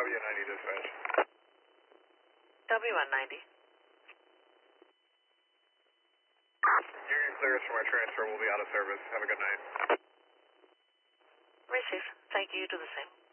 W90 dispatch. W190. Union clearance from our transfer. We'll be out of service. Have a good night. Receive. Thank you. You do the same.